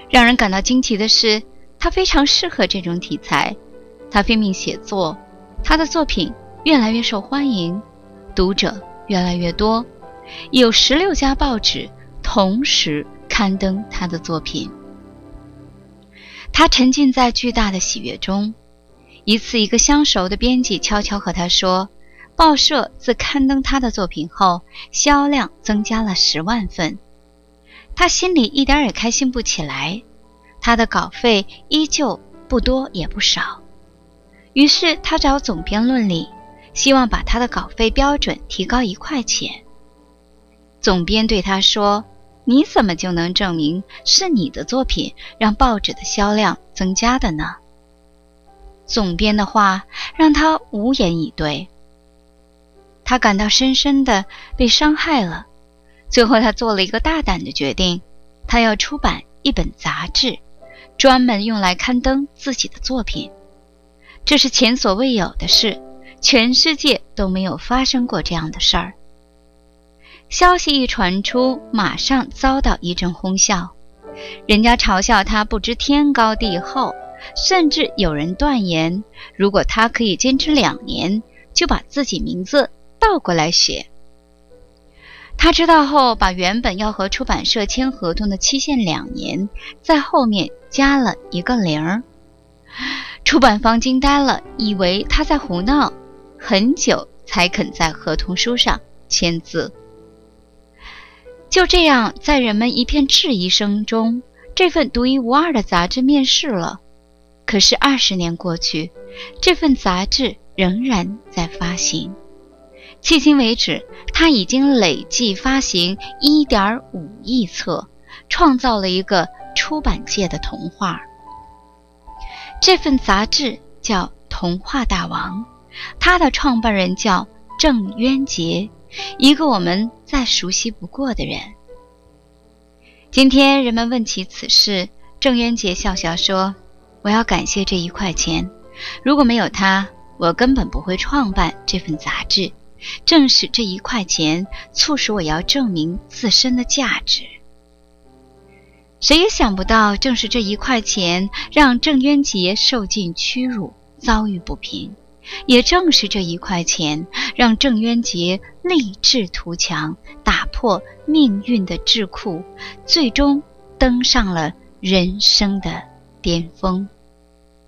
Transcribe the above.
让人感到惊奇的是，他非常适合这种题材。他拼命写作，他的作品越来越受欢迎，读者越来越多，有16家报纸同时刊登他的作品。他沉浸在巨大的喜悦中。一次，一个相熟的编辑悄悄和他说，报社自刊登他的作品后，销量增加了10万份。他心里一点也开心不起来，他的稿费依旧不多也不少。于是他找总编论理，希望把他的稿费标准提高1块钱。总编对他说，你怎么就能证明是你的作品让报纸的销量增加的呢？总编的话让他无言以对，他感到深深地被伤害了。最后他做了一个大胆的决定，他要出版一本杂志，专门用来刊登自己的作品。这是前所未有的事，全世界都没有发生过这样的事儿。消息一传出，马上遭到一阵哄笑，人家嘲笑他不知天高地厚，甚至有人断言，如果他可以坚持2年，就把自己名字倒过来写。他知道后，把原本要和出版社签合同的期限2年，在后面加了一个0。出版方惊呆了，以为他在胡闹，很久才肯在合同书上签字。就这样，在人们一片质疑声中，这份独一无二的杂志面世了。可是20年过去，这份杂志仍然在发行。迄今为止，它已经累计发行1.5亿册，创造了一个出版界的童话。这份杂志叫《童话大王》，它的创办人叫郑渊洁，一个我们再熟悉不过的人。今天人们问起此事，郑渊洁笑笑说，我要感谢这1块钱，如果没有它，我根本不会创办这份杂志。正是这1块钱促使我要证明自身的价值。谁也想不到，正是这1块钱让郑渊洁受尽屈辱，遭遇不平。也正是这1块钱让郑渊洁立志图强，打破命运的桎梏，最终登上了人生的巅峰。